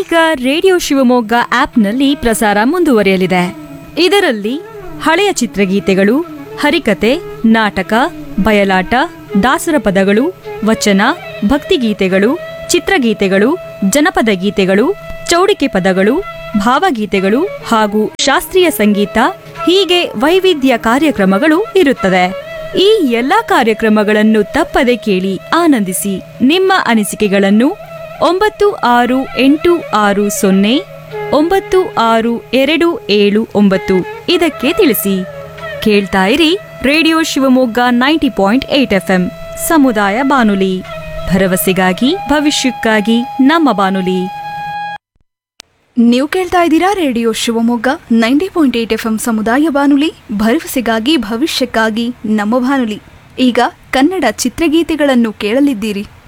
ಈಗ ರೇಡಿಯೋ ಶಿವಮೊಗ್ಗ ಆಪ್ನಲ್ಲಿ ಪ್ರಸಾರ ಮುಂದುವರಿಯಲಿದೆ. ಇದರಲ್ಲಿ ಹಳೆಯ ಚಿತ್ರಗೀತೆಗಳು, ಹರಿಕತೆ, ನಾಟಕ, ಬಯಲಾಟ, ದಾಸರ ಪದಗಳು, ವಚನ, ಭಕ್ತಿಗೀತೆಗಳು, ಚಿತ್ರಗೀತೆಗಳು, ಜನಪದ ಗೀತೆಗಳು, ಚೌಡಿಕೆ ಪದಗಳು, ಭಾವಗೀತೆಗಳು ಹಾಗೂ ಶಾಸ್ತ್ರೀಯ ಸಂಗೀತ ಹೀಗೆ ವೈವಿಧ್ಯ ಕಾರ್ಯಕ್ರಮಗಳು ಇರುತ್ತದೆ. ಈ ಎಲ್ಲಾ ಕಾರ್ಯಕ್ರಮಗಳನ್ನು ತಪ್ಪದೆ ಕೇಳಿ ಆನಂದಿಸಿ. ನಿಮ್ಮ ಅನಿಸಿಕೆಗಳನ್ನು 9660962729 ಇದಕ್ಕೆ ತಿಳಿಸಿ. ಕೇಳ್ತಾ ಇರಿ ರೇಡಿಯೋ ಶಿವಮೊಗ್ಗ 90.8 FM ಸಮುದಾಯ ಬಾನುಲಿ, ಭರವಸೆಗಾಗಿ ಭವಿಷ್ಯಕ್ಕಾಗಿ ನಮ್ಮ ಬಾನುಲಿ. ನೀವು ಕೇಳ್ತಾ ಇದ್ದೀರಾ ರೇಡಿಯೋ ಶಿವಮೊಗ್ಗ 90.8 FM ಸಮುದಾಯ ಬಾನುಲಿ, ಭರವಸೆಗಾಗಿ ಭವಿಷ್ಯಕ್ಕಾಗಿ ನಮ್ಮ ಬಾನುಲಿ. ಈಗ ಕನ್ನಡ ಚಿತ್ರಗೀತೆಗಳನ್ನು ಕೇಳಲಿದ್ದೀರಿ.